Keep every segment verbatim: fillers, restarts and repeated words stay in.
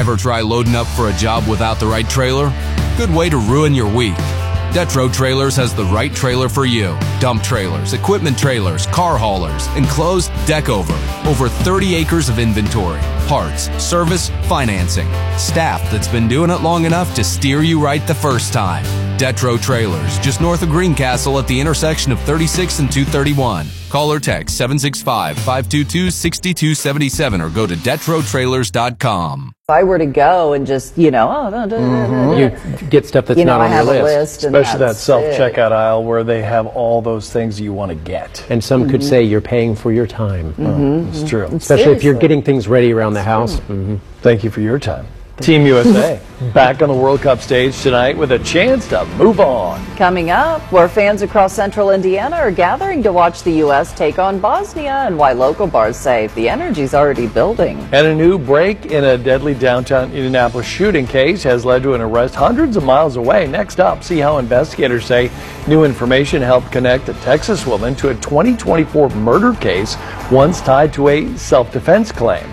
Ever try loading up for a job without the right trailer? Good way to ruin your week. Detro Trailers has the right trailer for you. Dump trailers, equipment trailers, car haulers, enclosed deck over. Over thirty acres of inventory, parts, service, financing. Staff that's been doing it long enough to steer you right the first time. Detro Trailers, just north of Greencastle at the intersection of thirty-six and two thirty-one. Call or text seven six five, five two two, six two seven seven or go to detro trailers dot com. If I were to go and just, you know, oh, da, da, mm-hmm. you get stuff that's you know, not on I have your a list. list Especially that it. self-checkout aisle where they have all those things you want to get. And some mm-hmm. could say you're paying for your time. Mm-hmm. Oh, it's true. Especially Seriously. if you're getting things ready around the house. Mm-hmm. Thank you for your time. Team U S A back on the World Cup stage tonight with a chance to move on. Coming up, where fans across central Indiana are gathering to watch the U S take on Bosnia and why local bars say the energy's already building. And a new break in a deadly downtown Indianapolis shooting case has led to an arrest hundreds of miles away. Next up, see how investigators say new information helped connect a Texas woman to a twenty twenty-four murder case once tied to a self-defense claim.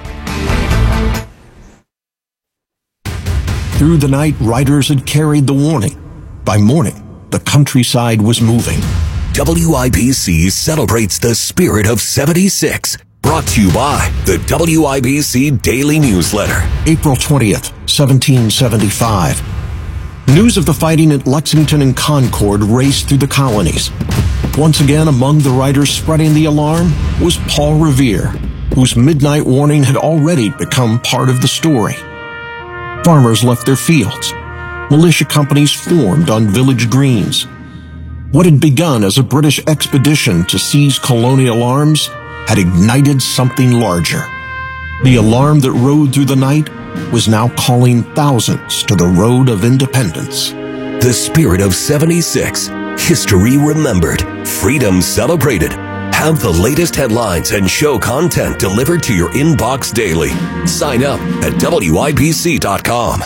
Through the night, riders had carried the warning. By morning, the countryside was moving. W I B C celebrates the spirit of seventy-six. Brought to you by the W I B C Daily Newsletter. April twentieth, seventeen seventy-five. News of the fighting at Lexington and Concord raced through the colonies. Once again, among the riders spreading the alarm was Paul Revere, whose midnight warning had already become part of the story. Farmers left their fields. Militia companies formed on village greens. What had begun as a British expedition to seize colonial arms had ignited something larger. The alarm that rode through the night was now calling thousands to the road of independence. The spirit of seventy-six. History remembered. Freedom celebrated. Have the latest headlines and show content delivered to your inbox daily. Sign up at W I B C dot com.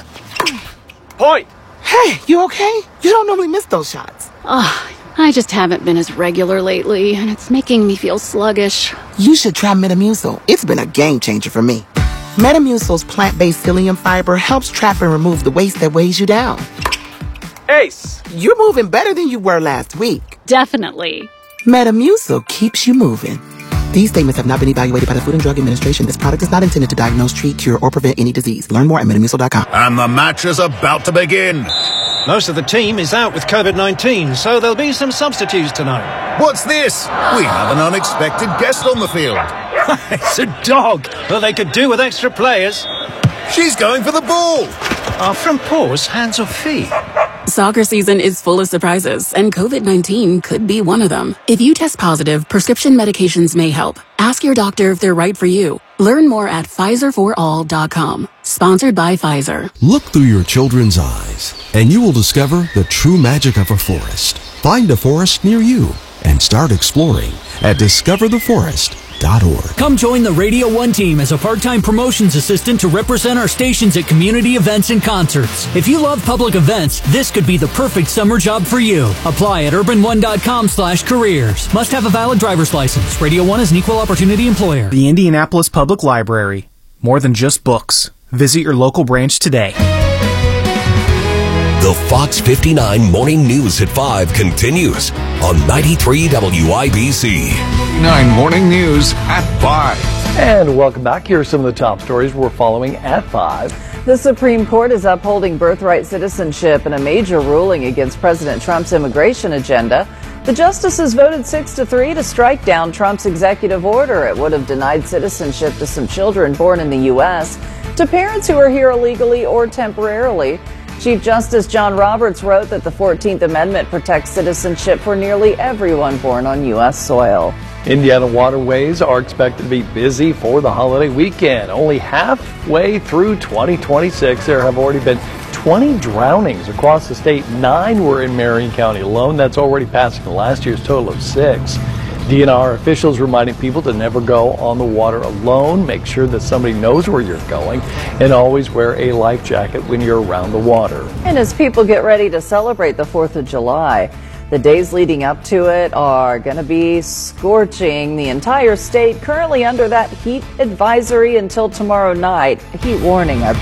Point! Hey, you okay? You don't normally miss those shots. Ugh, I just haven't been as regular lately, and it's making me feel sluggish. You should try Metamucil. It's been a game changer for me. Metamucil's plant-based psyllium fiber helps trap and remove the waste that weighs you down. Ace! You're moving better than you were last week. Definitely. Metamucil keeps you moving. These statements have not been evaluated by the Food and Drug Administration. This product is not intended to diagnose, treat, cure, or prevent any disease. Learn more at metamucil dot com. And the match is about to begin. Most of the team is out with COVID nineteen, so there'll be some substitutes tonight. What's this? We have an unexpected guest on the field. It's a dog, but they could do with extra players. She's going for the ball. Are from paws, hands or feet? Soccer season is full of surprises, and COVID nineteen could be one of them. If you test positive, prescription medications may help. Ask your doctor if they're right for you. Learn more at Pfizer for all dot com. Sponsored by Pfizer. Look through your children's eyes, and you will discover the true magic of a forest. Find a forest near you and start exploring at discover the forest dot org. Come join the Radio one team as a part-time promotions assistant to represent our stations at community events and concerts. If you love public events, this could be the perfect summer job for you. Apply at urban one dot com slash careers. Must have a valid driver's license. Radio one is an equal opportunity employer. The Indianapolis Public Library. More than just books. Visit your local branch today. The Fox fifty-nine Morning News at five continues on ninety-three W I B C. Nine Morning News at five. And welcome back. Here are some of the top stories we're following at five. The Supreme Court is upholding birthright citizenship in a major ruling against President Trump's immigration agenda. The justices voted six to three to strike down Trump's executive order. It would have denied citizenship to some children born in the U S to parents who are here illegally or temporarily. Chief Justice John Roberts wrote that the fourteenth Amendment protects citizenship for nearly everyone born on U S soil. Indiana waterways are expected to be busy for the holiday weekend. Only halfway through twenty twenty-six, there have already been twenty drownings across the state. Nine were in Marion County alone. That's already passing last year's total of six. D N R officials reminding people to never go on the water alone. Make sure that somebody knows where you're going, and always wear a life jacket when you're around the water. And as people get ready to celebrate the fourth of July, the days leading up to it are going to be scorching. The entire state currently under that heat advisory until tomorrow night. A heat warning, I